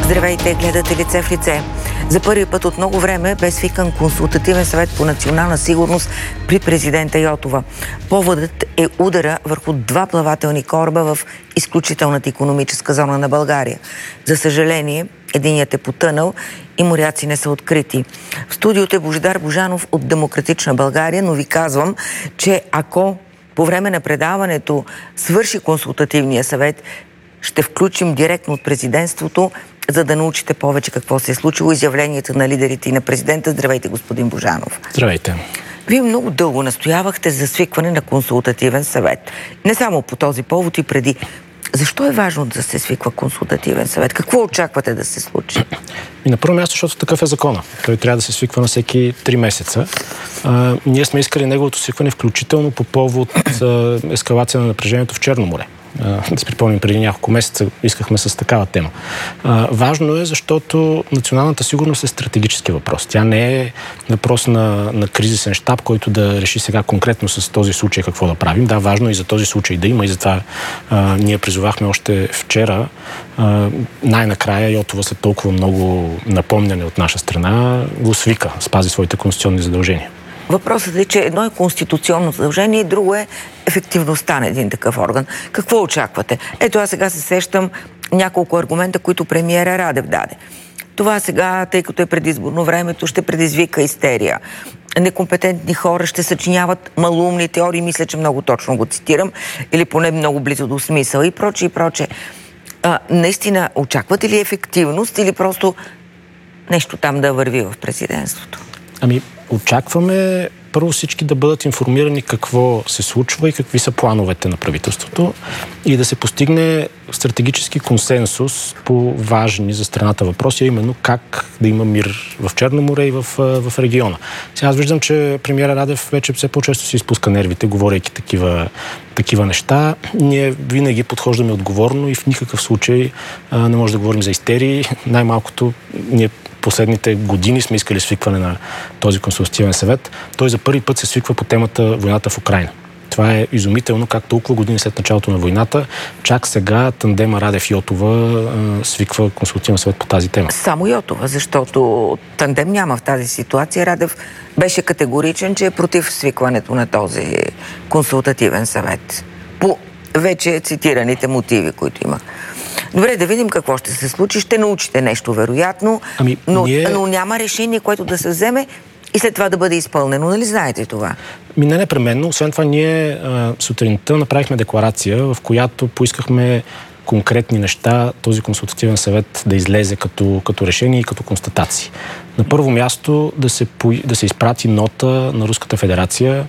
Здравейте, гледате Лице в лице. За първи път от много време бе свикан консултативен съвет по национална сигурност при президента Йотова. Поводът е удара върху 2 плавателни кораба в изключителната икономическа зона на България. За съжаление, единият е потънал и моряци не са открити. В студиото е Божидар Божанов от Демократична България, но ви казвам, че ако по време на предаването свърши консултативния съвет, ще включим директно от президентството, за да научите повече какво се е случило, изявленията на лидерите и на президента. Здравейте, господин Божанов. Здравейте. Вие много дълго настоявахте за свикване на консултативен съвет. Не само по този повод и преди. Защо е важно да се свиква консултативен съвет? Какво очаквате да се случи? И на първо място, защото такъв е закона. Той трябва да се свиква на всеки 3 месеца. Ние сме искали неговото свикване включително по повод ескалация на напрежението в Черно море. Да си припомним, преди няколко месеца искахме с такава тема. Важно е, защото националната сигурност е стратегически въпрос. Тя не е въпрос на кризисен щаб, който да реши сега конкретно с този случай какво да правим. Да, важно е и за този случай да има и затова ние призовахме още вчера най-накрая Йотова след толкова много напомняне от наша страна го свика, спази своите конституционни задължения. Въпросът е, че едно е конституционно задължение, друго е ефективността на един такъв орган. Какво очаквате? Ето аз сега се сещам няколко аргумента, които премиера Радев даде. Това сега, тъй като е предизборно времето, ще предизвика истерия. Некомпетентни хора ще съчиняват малумни теории, мисля, че много точно го цитирам, или поне много близо до смисъл и прочее, и прочее. Наистина, очаквате ли ефективност или просто нещо там да върви в президентството? Очакваме първо всички да бъдат информирани какво се случва и какви са плановете на правителството и да се постигне стратегически консенсус по важни за страната въпроси, а именно как да има мир в Черно море и в региона. Сега аз виждам, че премиера Радев вече все по-често си изпуска нервите, говорейки такива неща. Ние винаги подхождаме отговорно и в никакъв случай не може да говорим за истерии. Най-малкото ние последните години сме искали свикване на този консултативен съвет. Той за първи път се свиква по темата войната в Украйна. Това е изумително, как толкова години след началото на войната, чак сега тандема Радев-Йотова свиква консултативен съвет по тази тема. Само Йотова, защото тандем няма в тази ситуация. Радев беше категоричен, че е против свикването на този консултативен съвет. По вече цитираните мотиви, които има. Добре, да видим какво ще се случи. Ще научите нещо, вероятно, но няма решение, което да се вземе и след това да бъде изпълнено. Нали знаете това? Не непременно. Освен това, ние сутринта направихме декларация, в която поискахме конкретни неща този консултативен съвет да излезе като решение и като констатации. На първо място да се изпрати нота на Руската федерация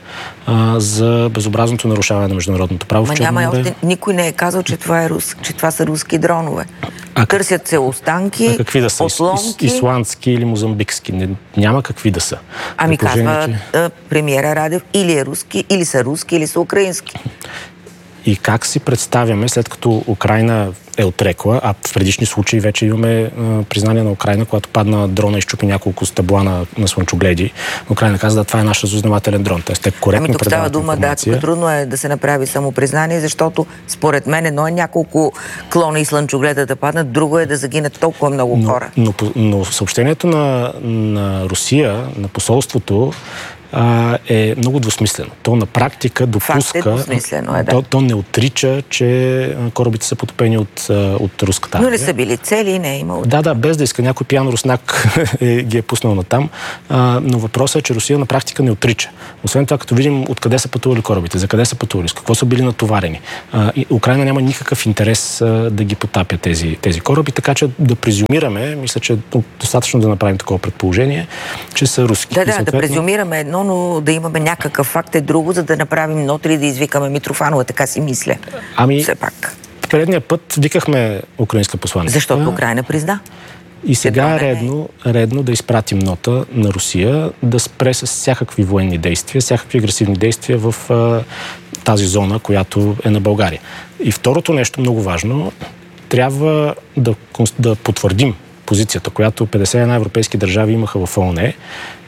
за безобразното нарушаване на международното право в Черно море. Никой не е казал, че това са руски дронове. Търсят се останки, какви да са? отломки. Исландски или мозамбикски. Няма какви да са. Казва премиера Радев, или е руски, или са руски, или са украински. И как си представяме, след като Украйна е отрекла, а в предишни случаи вече имаме признание на Украйна, когато падна дрона и щупи няколко стъбла на слънчогледи. Украйна каза, да, това е наш разузнавателен дрон. Тоест, те коректно предават информация. Да, трудно е да се направи самопризнание, защото според мен едно е няколко клона и слънчогледа да паднат, друго е да загинат толкова много хора. Но съобщението на Русия, на посолството, е много двусмислено. То на практика допуска... То не отрича, че корабите са потопени от руската армия. Но не са били цели и не е имало. Да, без да иска. Някой пиян руснак ги е пуснал натам. Но въпросът е, че Русия на практика не отрича. Освен това, като видим откъде са пътували корабите, за къде са пътували, с какво са били натоварени. Украйна няма никакъв интерес да ги потапя тези кораби, така че да презюмираме, мисля, че е достатъчно да направим такова предположение, че са руски. Да презюмираме едно, но да имаме някакъв факт е друго, за да направим нота или да извикаме Митрофанова, така си мисля. Все пак. Предния път викахме украинска посланица. Защото Украйна призна. И сега е редно да изпратим нота на Русия да спре с всякакви военни действия, всякакви агресивни действия в тази зона, която е на България. И второто нещо много важно, трябва да потвърдим позицията, която 51 европейски държави имаха в ООН,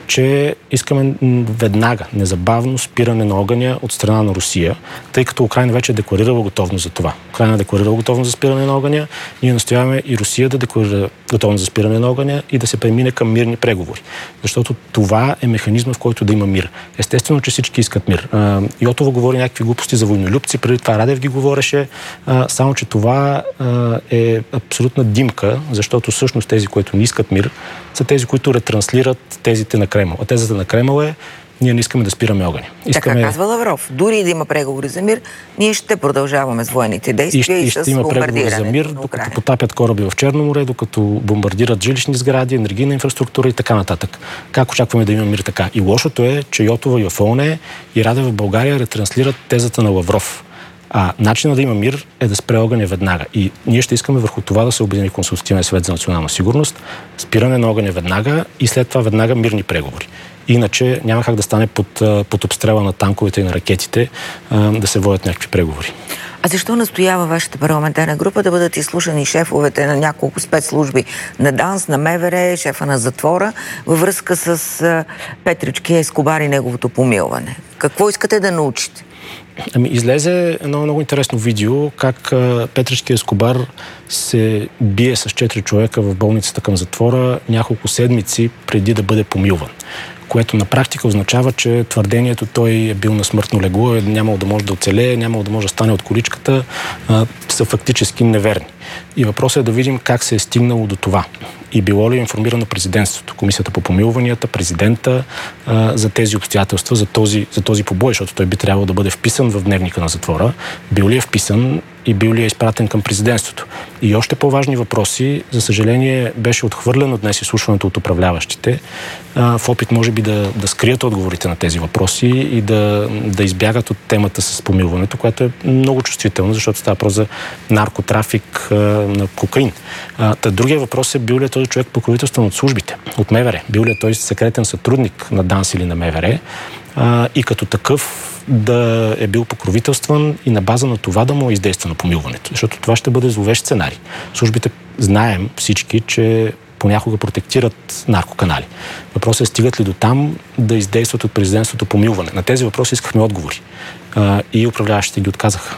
че искаме веднага, незабавно спиране на огъня от страна на Русия, тъй като Украйна вече е декларирала готовност за това. Украйна е декларирала готовност за спиране на огъня, ние настояваме и Русия да декларира готовност за спиране на огъня и да се премине към мирни преговори. Защото това е механизма, в който да има мир. Естествено, че всички искат мир. Йотова говори някакви глупости за войнолюбци, преди това Радев ги говореше, само че това е абсолютна димка, защото всъщност тези, които не искат мир, са тези, които ретранслират тезите на Кремъл. А тезата на Кремъл е: ние не искаме да спираме огъня. Така казва Лавров. Дори да има преговори за мир, ние ще продължаваме с военните действия и ще има преговори за мир, докато потапят кораби в Черно море, докато бомбардират жилищни сгради, енергийна инфраструктура и така нататък. Как очакваме да има мир така? И лошото е, че Йотова и в ООН и Радев в България ретранслират тезата на Лавров. А начинът да има мир е да спре огъня веднага. И ние ще искаме върху това да се обедини Консултативен съвет за национална сигурност, спиране на огъня веднага и след това веднага мирни преговори. Иначе няма как да стане под обстрела на танковете и на ракетите да се водят някакви преговори. А защо настоява вашата парламентарна група да бъдат изслушани шефовете на няколко спецслужби на ДАНС, на МВР, шефа на затвора, във връзка с Петрички Ескобар и неговото помилване? Какво искате да научите? Излезе едно много интересно видео, как Петрички Ескобар се бие с 4 човека в болницата към затвора няколко седмици преди да бъде помилван. Което на практика означава, че твърдението той е бил на смъртно легло, нямало да може да оцелее, нямало да може да стане от количката, са фактически неверни. И въпросът е да видим как се е стигнало до това. И било ли информирано президентството, Комисията по помилванията, президента за тези обстоятелства, за този побой, защото той би трябвало да бъде вписан в дневника на затвора. Бил ли е вписан и бил ли е изпратен към президентството? И още по-важни въпроси, за съжаление, беше отхвърлено днес изслушването от управляващите, в опит може би да скрият отговорите на тези въпроси и да избягат от темата с помилването, която е много чувствителна, защото става въпрос за наркотрафик на кокаин. Другия въпрос е: бил ли е този човек покровителстван от службите, от МВР? Бил ли е той секретен сътрудник на ДАНС или на МВР? И като такъв да е бил покровителстван и на база на това да му е издействано помилването. Защото това ще бъде зловещ сценарий. Службите знаем всички, че понякога протектират наркоканали. Въпросът е: стигат ли до там да издействат от президентството помилване? На тези въпроси искахме отговори. И управляващите ги отказаха.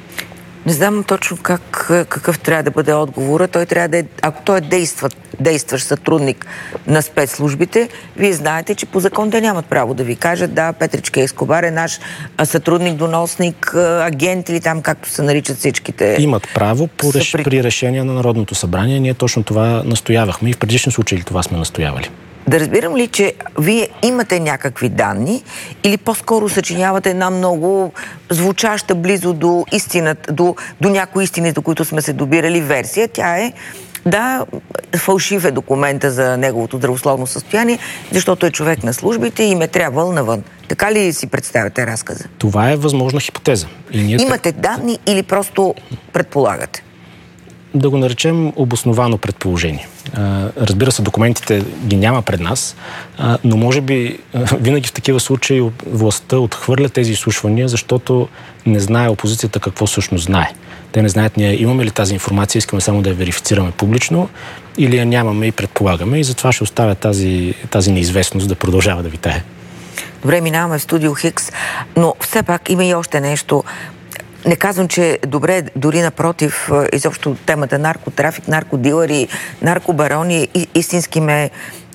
Не знам точно какъв трябва да бъде отговора. Той трябва да е, ако той е действащ сътрудник на спецслужбите, вие знаете, че по закон те нямат право да ви кажат: да, Петрички Ескобар е наш сътрудник, доносник, агент или там както се наричат всичките. Имат право при решение на Народното събрание. Ние точно това настоявахме и в предишни случаи това сме настоявали. Да разбирам ли, че вие имате някакви данни или по-скоро съчинявате една много звучаща близо до истината, до някои истини, до които сме се добирали версия? Тя е: да, фалшив е документа за неговото здравословно състояние, защото е човек на службите и им е трябвал навън. Така ли си представяте разказа? Това е възможна хипотеза. Имате данни или просто предполагате? Да го наречем обосновано предположение. Разбира се, документите ги няма пред нас, но може би винаги в такива случаи властта отхвърля тези изслушвания, защото не знае опозицията какво всъщност знае. Те не знаят ние имаме ли тази информация, искаме само да я верифицираме публично, или я нямаме и предполагаме, и затова ще оставя тази неизвестност да продължава да витае. Добре, минаваме в студио Хикс, но все пак има и още нещо. Не казвам, че добре, дори напротив, изобщо темата наркотрафик, наркодилъри, наркобарони истински ме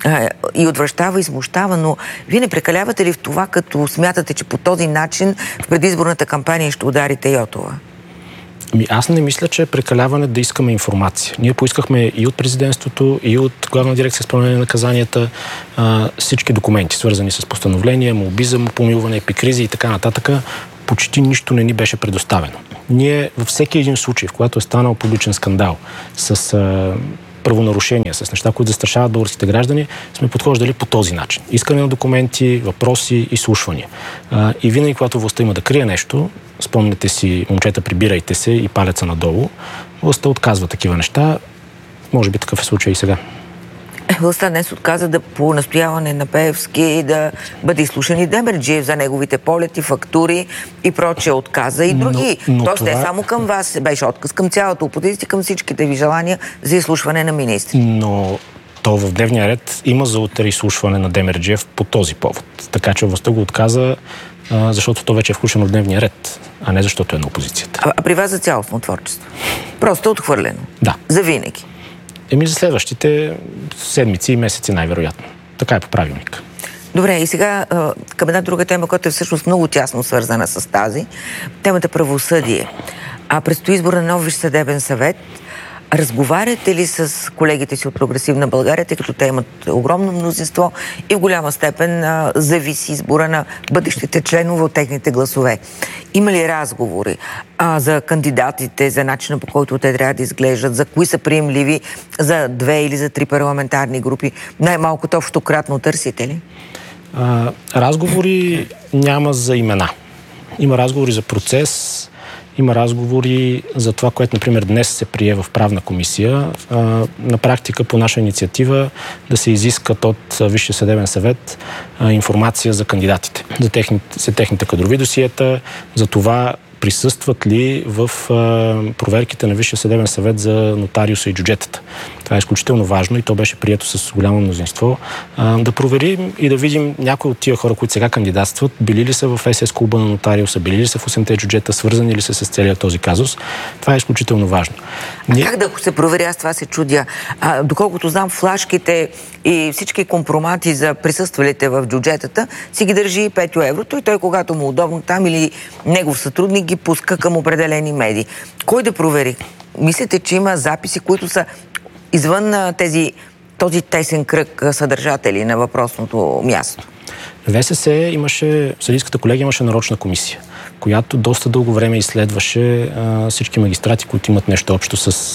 и отвращава, и смущава, но вие не прекалявате ли в това, като смятате, че по този начин в предизборната кампания ще ударите Йотова? Аз не мисля, че е прекаляване да искаме информация. Ние поискахме и от президентството, и от Главна дирекция изпълнение на наказанията всички документи, свързани с постановления, молби за помилване, епикризи и така нататък. Почти нищо не ни беше предоставено. Ние във всеки един случай, в който е станал публичен скандал с правонарушения, с неща, които застрашават българските граждани, сме подхождали по този начин. Искане на документи, въпроси, изслушвания. И винаги, когато властта има да крие нещо, спомнете си: момчета, прибирайте се и палеца надолу, властта отказва такива неща. Може би такъв е случай и сега. Властта днес отказа по настояване на Пеевски да бъде изслушан и Демерджиев за неговите полети, фактури и прочее. Отказа и други. Тоест не само към вас, беше отказ към цялата опозиция, към всичките ви желания за изслушване на министри. Но То в дневния ред има за утре изслушване на Демерджиев по този повод. Така че властта го отказа, защото то вече е включено в дневния ред, а не защото е на опозицията. А при вас за цялостно творчество? Просто отхвърлено? Да. За винаги? За следващите седмици и месеци най-вероятно. Така е по правилник. Добре, и сега към една друга тема, която е всъщност много тясно свързана с тази. Темата правосъдие. Предстои избор на нов Висш съдебен съвет. Разговаряте ли с колегите си от Прогресивна България, тъй като те имат огромно мнозинство и в голяма степен зависи избора на бъдещите членове от техните гласове? Има ли разговори за кандидатите, за начина, по който те трябва да изглеждат, за кои са приемливи за 2 или за 3 парламентарни групи? Най-малкото общократно търсите ли? Разговори няма за имена. Има разговори за процес. Има разговори за това, което, например, днес се прие в правна комисия. На практика, по наша инициатива, да се изискат от Висшия съдебен съвет информация за кандидатите, за техните кадрови досиета, за това присъстват ли в проверките на Висшия съдебен съвет за нотариуса и джуджетата. Това е изключително важно и то беше прието с голямо мнозинство. Да проверим и да видим някои от тия хора, които сега кандидатстват, били ли са в СС клуба на нотариуса, били ли са в 8-те джуджета, свързани ли са с целият този казус. Това е изключително важно. Как да се провери? Аз това се чудя. Доколкото знам, флашките и всички компромати за присъствалите в джуджетата си ги държи 5 еврото и той, когато му удобно там или негов сътрудник, ги пуска към определени медии. Кой да провери? Мислите, че има записи, които са извън този тесен кръг съдържатели на въпросното място? ВСС съдийската колегия имаше нарочна комисия, която доста дълго време изследваше всички магистрати, които имат нещо общо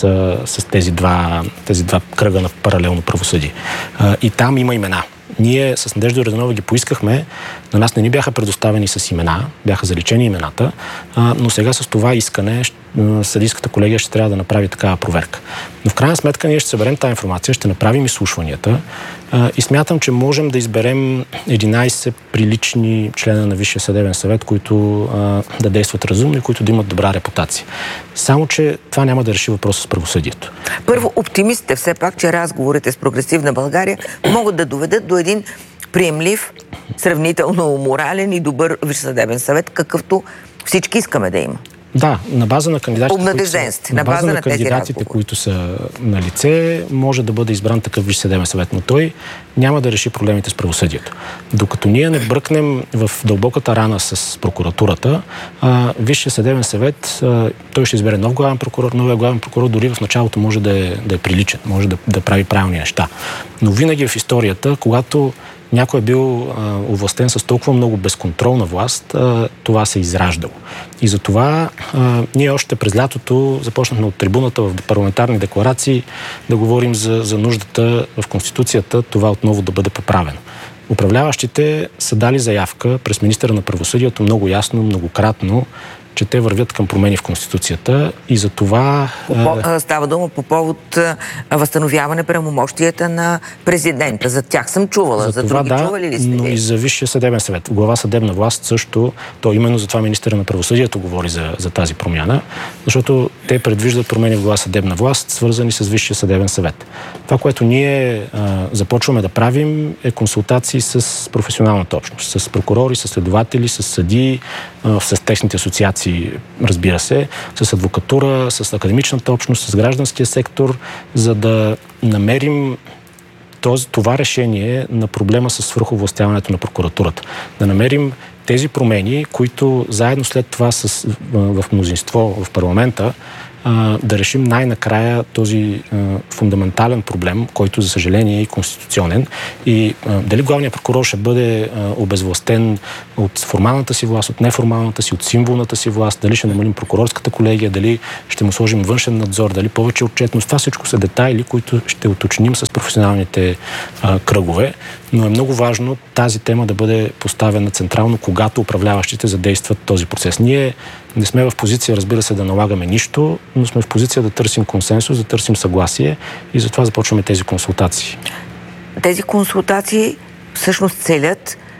с тези два кръга на паралелно правосъдие. И там има имена. Ние с Надежда Йорданова ги поискахме, на нас не ни бяха предоставени с имена, бяха заличени имената, но сега с това искане съдийската колегия ще трябва да направи такава проверка. Но в крайна сметка ние ще съберем тази информация, ще направим изслушванията и смятам, че можем да изберем 11 прилични члена на Висшия съдебен съвет, които да действат разумно и които да имат добра репутация. Само че това няма да реши въпроса с правосъдието. Първо, оптимистите все пак, че разговорите с Прогресивна България могат да доведат до един приемлив, сравнително морален и добър Висш съдебен съвет, какъвто всички искаме да има. Да, на база на кандидатите, които са на лице, може да бъде избран такъв Висш съдебен съвет, но той няма да реши проблемите с правосъдието. Докато ние не бръкнем в дълбоката рана с прокуратурата, Висшия съдебен съвет, той ще избере нов главен прокурор, новия главен прокурор дори в началото може да е приличен, може да прави правилни неща. Но винаги в историята, когато някой е бил овластен с толкова много безконтролна власт, това се е израждало. И затова ние още през лятото започнахме от трибуната в парламентарни декларации да говорим за нуждата в Конституцията това отново да бъде поправено. Управляващите са дали заявка през министъра на правосъдието много ясно, многократно, че те вървят към промени в Конституцията и за това... Става дума по повод възстановяване правомощията на президента. За тях съм чувала. За други чували ли сте? Но и за Висшия съдебен съвет. Глава съдебна власт също, то именно за това министъра на правосъдието говори за тази промяна, защото те предвиждат промени в глава съдебна власт, свързани с Висшия съдебен съвет. Това, което ние започваме да правим, е консултации с професионалната общност, с прокурори, с следователи, с съдии, с техните асоциации, разбира се, с адвокатура, с академичната общност, с гражданския сектор, за да намерим това решение на проблема с свръховластяването на прокуратурата. Да намерим тези промени, които заедно след това в мнозинство в парламента да решим най-накрая този фундаментален проблем, който за съжаление е и конституционен. И дали главният прокурор ще бъде обезвластен от формалната си власт, от неформалната си, от символната си власт, дали ще намалим прокурорската колегия, дали ще му сложим външен надзор, дали повече отчетност. Това всичко са детайли, които ще уточним с професионалните кръгове. Но е много важно тази тема да бъде поставена централно, когато управляващите задействат този процес. Ние не сме в позиция, разбира се, да налагаме нищо, но сме в позиция да търсим консенсус, да търсим съгласие и затова започваме тези консултации. Тези консултации всъщност целят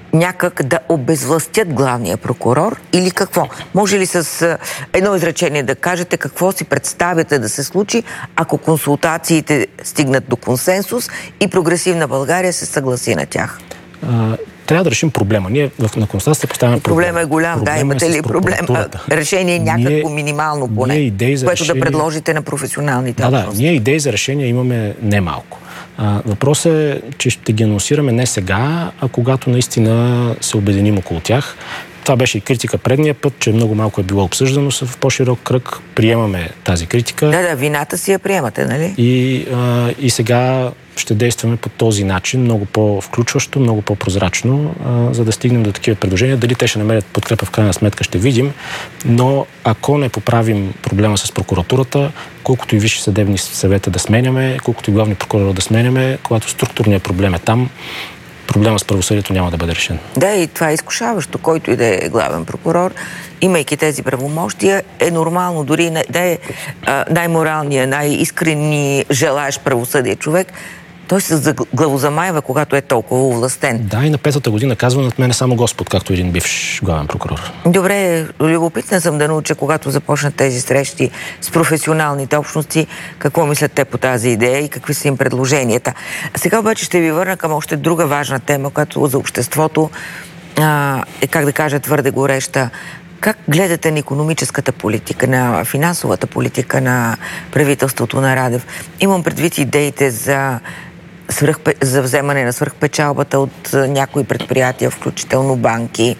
някак да обезвластят главния прокурор или какво? Може ли с едно изречение да кажете какво си представяте да се случи, ако консултациите стигнат до консенсус и Прогресивна България се съгласи на тях? Трябва да решим проблема. Ние на констатацията поставяме проблема. Проблема е голям, да. Имате ли проблем? Решение някакво минимално поне, което да предложите на професионалните общности? Да, ние идеи за решение имаме немалко. Въпросът е, че ще ги анонсираме не сега, а когато наистина се обединим около тях. Това беше и критика предния път, че много малко е било обсъждано в по-широк кръг. Приемаме тази критика. Да, вината си я приемате, нали? И сега ще действаме по този начин, много по-включващо, много по-прозрачно, за да стигнем до такива предложения. Дали те ще намерят подкрепа в крайна сметка, ще видим. Но ако не поправим проблема с прокуратурата, колкото и висши съдебни съвета да сменяме, колкото и главни прокурори да сменяме, когато структурният проблем е там, проблема с правосъдието няма да бъде решен. Да, и това е изкушаващо. Който и да е главен прокурор, имайки тези правомощия, е нормално дори да е най-моралният, най-искрени желаещ правосъдие човек, той се главозамайва, когато е толкова овластен. Да, и на 5-та година казва над мен само Господ, както един бивш главен прокурор. Добре, любопитна съм да науча, когато започнат тези срещи с професионалните общности, какво мислят те по тази идея и какви са им предложенията. Сега обаче ще ви върна към още друга важна тема, която за обществото е, как да кажа, твърде гореща. Как гледате на икономическата политика, на финансовата политика на правителството на Радев? Имам предвид идеите за вземане на свръхпечалбата от някои предприятия, включително банки,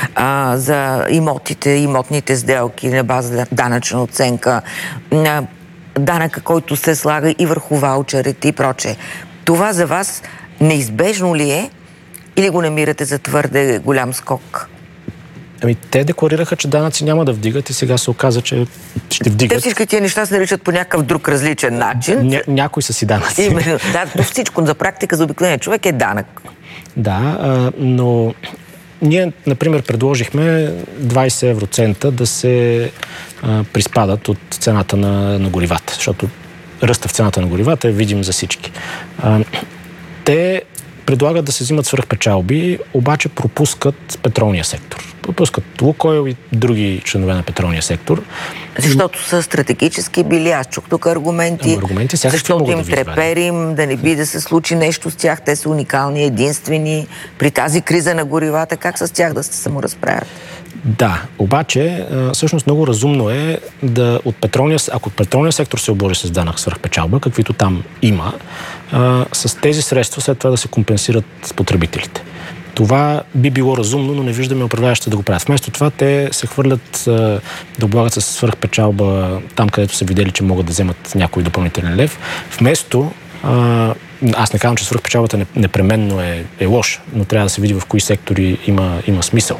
за имотните сделки на база данъчна оценка, на данъка, който се слага и върху ваучерите и прочее. Това за вас неизбежно ли е или го намирате за твърде голям скок? Те декларираха, че данъци няма да вдигат и сега се оказа, че ще вдигат. Те всички тия неща се наричат по някакъв друг различен начин. Някои са си данъци. Именно, да, всичко за практика за обикновения човек е данък. Да, но ние, например, предложихме 20 евроцента да се приспадат от цената на горивата, защото ръста в цената на горивата е видим за всички. Те предлагат да се взимат свръхпечалби, обаче пропускат петролния сектор. Пропускат Лукойл и други членове на петролния сектор. Защото са стратегически били. Аз чух тук аргументи. Защото им треперим, да не би да се случи нещо с тях. Те са уникални, единствени. При тази криза на горивата, как с тях да се саморазправят? Да, обаче всъщност много разумно е ако петролния сектор се обложи с данък свръхпечалба, каквито там има, с тези средства след това да се компенсират потребителите. Това би било разумно, но не виждаме управляващите да го правят. Вместо това те се хвърлят да облагат с свръхпечалба там, където са видели, че могат да вземат някой допълнителен лев. Вместо аз не казвам, че свръхпечалбата непременно е лоша, но трябва да се види в кои сектори има смисъл.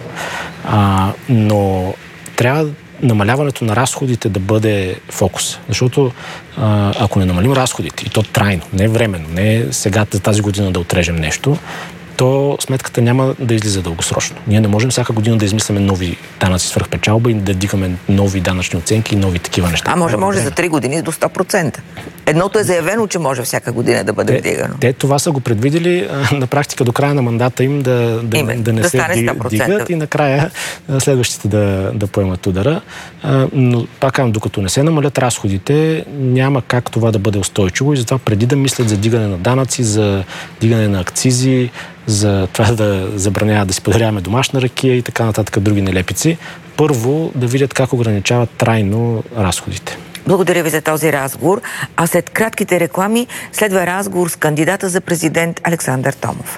Но трябва намаляването на разходите да бъде фокус. Защото ако не намалим разходите, и то трайно, не временно, не сега за тази година да отрежем нещо, то сметката няма да излиза дългосрочно. Ние не можем всяка година да измисляме нови данъци свръхпечалба и да дигаме нови данъчни оценки и нови такива неща. Може за 3 години до 100%. Едното е заявено, че може всяка година да бъде вдигано. Те това са го предвидели на практика до края на мандата им да не се дигат и накрая следващите да поемат удара. Но пак казвам, докато не се намалят разходите, няма как това да бъде устойчиво и затова преди да мислят за дигане на данъци, за дигане на акцизи, за това да забраняват да си подаряваме домашна ракия и така нататък други нелепици, първо да видят как ограничават трайно разходите. Благодаря ви за този разговор. А след кратките реклами следва разговор с кандидата за президент Александър Томов.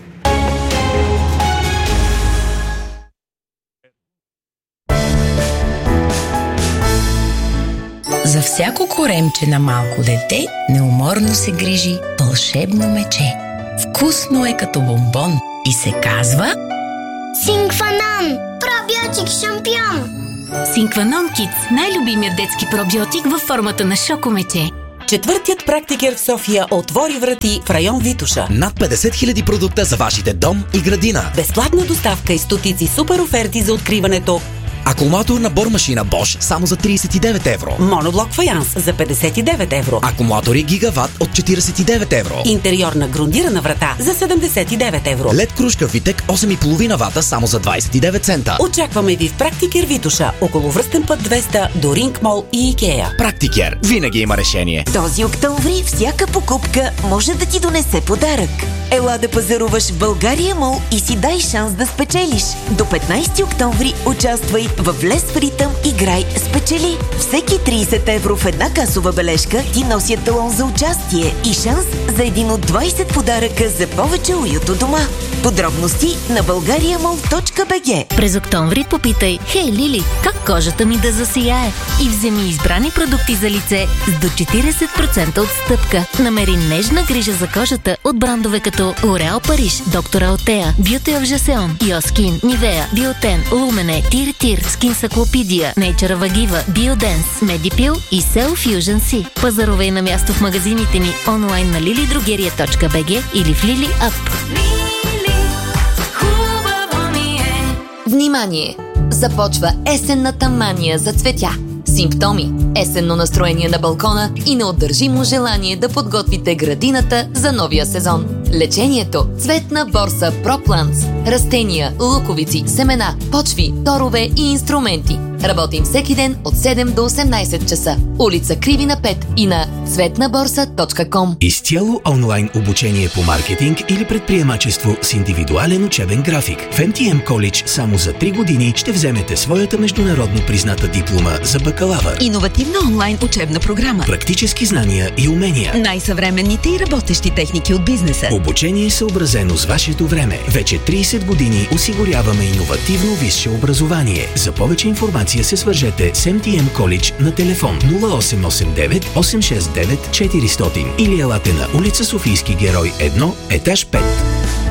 За всяко коремче на малко дете неуморно се грижи вълшебно мече. Вкусно е като бомбон и се казва Синкванон! Пробиотик шампион! Синкванон Kids – най-любимият детски пробиотик във формата на шокомече. Четвъртият практикер в София отвори врати в район Витоша. Над 50 000 продукта за вашите дом и градина. Безплатна доставка и стотици супер оферти за откриването. Акумулатор на бормашина Bosch само за 39 евро. Моноблок фаянс за 59 евро. Акумулатори Гигават от 49 евро. Интериорна грундирана врата за 79 евро. LED кружка Витек 8,5 вата само за 29 цента. Очакваме ви в Практикер Витоша, около Връстен път 200 до Ринг Мол и Икеа. Практикер винаги има решение. Този октомври всяка покупка може да ти донесе подарък. Ела да пазаруваш в България Мол и си дай шанс да спечелиш. До 15 октомври участвай в Влез в ритъм, играй, спечели. Всеки 30 евро в една касова бележка ти носят талон за участие и шанс за един от 20 подаръка за повече уют у дома. Подробности на bulgariamall.bg. През октомври попитай: "Хей, Лили, как кожата ми да засияе?" И вземи избрани продукти за лице с до 40% отстъпка. Намери нежна грижа за кожата от брандове като L'Oréal Париж, Доктор Алтея, Beauty of Jason, Йоскин, Нивея, Биотен, Лумене, Тир, Скинсаклопидия, Nature Vagiva, Biodance, Medipil и Cell Fusion C. Пазарувай на място в магазините ни онлайн на lilidrogeria.bg или в Lili App. Внимание! Започва есенната мания за цветя. Симптоми: есенно настроение на балкона и неотдържимо желание да подготвите градината за новия сезон. Лечението: цветна борса ProPlants. Растения, луковици, семена, почви, торове и инструменти. Работим всеки ден от 7 до 18 часа. Улица Кривина 5 и на цветнаборса.com. Изцяло онлайн обучение по маркетинг или предприемачество с индивидуален учебен график. В MTM College само за 3 години ще вземете своята международно призната диплома за бакалавър. Иновативна онлайн учебна програма. Практически знания и умения. Най-съвременните и работещи техники от бизнеса. Обучение съобразено с вашето време. Вече 30 години осигуряваме иновативно висше образование. За повече информация се свържете с MTM College на телефон 0889 869 400 или елате на улица Софийски герой 1, етаж 5.